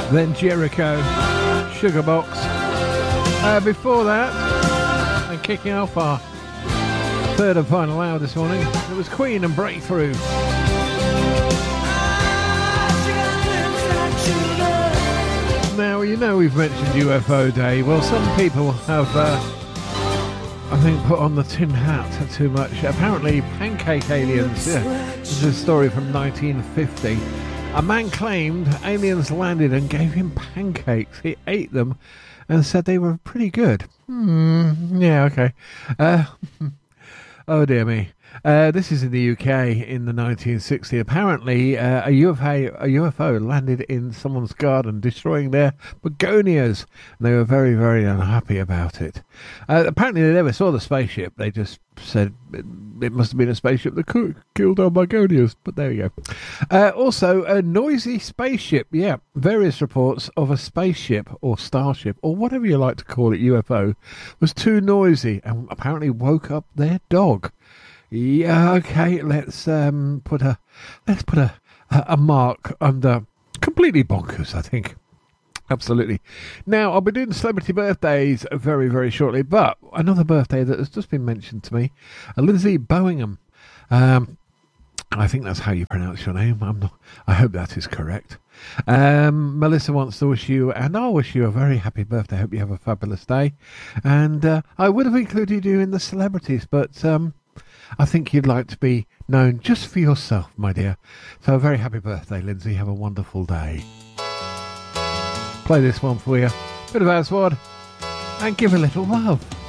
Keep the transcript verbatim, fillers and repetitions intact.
Then Jericho, Sugar Box. Uh, before that, and kicking off our third and final hour this morning, it was Queen and Breakthrough. Now, you know we've mentioned U F O Day. Well, some people have, uh, I think, put on the tin hat too much. Apparently, pancake aliens. Yeah, this is a story from nineteen fifty. A man claimed aliens landed and gave him pancakes. He ate them and said they were pretty good. Hmm, yeah, okay. Uh, oh, dear me. Uh, this is in the U K in the nineteen sixties. Apparently, uh, a, U F O, a U F O landed in someone's garden, destroying their begonias. And they were very, very unhappy about it. Uh, apparently, they never saw the spaceship. They just said it, it must have been a spaceship that co- killed our begonias. But there you go. Uh, also, a noisy spaceship. Yeah, various reports of a spaceship or starship or whatever you like to call it, U F O, was too noisy and apparently woke up their dog. Yeah, okay, let's um, put a let's put a, a, a mark under completely bonkers, I think. Absolutely. Now, I'll be doing celebrity birthdays very, very shortly, but another birthday that has just been mentioned to me, uh, Lindsay Bowenham. Um, I think that's how you pronounce your name. I'm not, I hope that is correct. Um, Melissa wants to wish you, and I'll wish you a very happy birthday. I hope you have a fabulous day. And uh, I would have included you in the celebrities, but um, I think you'd like to be known just for yourself, my dear. So a very happy birthday, Lindsay. Have a wonderful day. Play this one for you. Bit of Aswad. And give a little love.